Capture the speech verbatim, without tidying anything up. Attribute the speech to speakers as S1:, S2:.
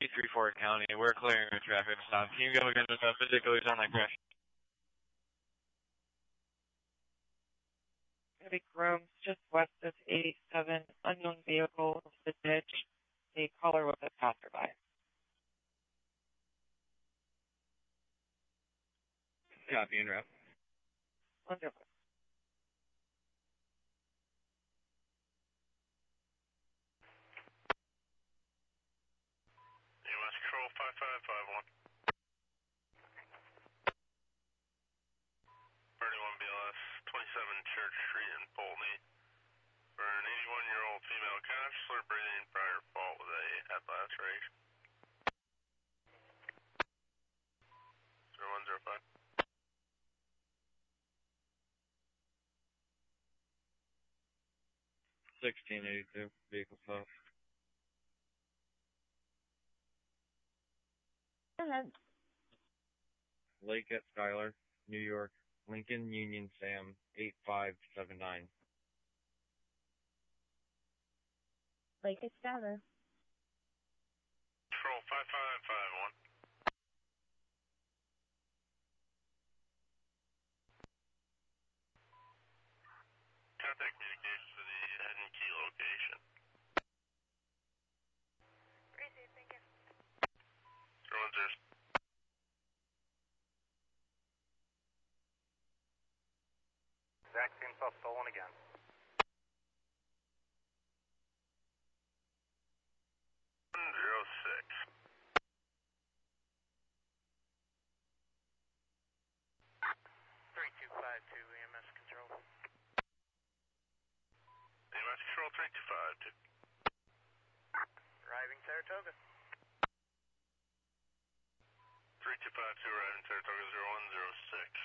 S1: three four County. We're clearing a traffic stop. Can you go again with the particulars on that crash?
S2: Heavy Groves, just west of eighty-seven, unknown vehicle, the ditch. The caller was a passerby.
S1: Copy and route.
S2: Wonderful.
S3: U S Control five five five one. thirty-one B L S, twenty-seven Church Street in Poultney. For an eighty-one-year-old female counselor breathing prior fault with a head laceration. zero one zero five.
S1: sixteen eighty-two, vehicle south.
S4: Go ahead.
S1: Lake at Schuyler, New York, Lincoln Union Sam, eight five seven nine.
S4: Lake at Schuyler.
S3: Control five five five one. Contact communications to the head and key location.
S5: Crazy, thank you.
S3: zero one zero.
S6: Zach seems self stolen again.
S3: one zero six.
S6: three two five two E M S Control.
S3: E M S Control three two five two.
S6: Arriving Saratoga.
S3: three two five two arriving Saratoga zero one zero six.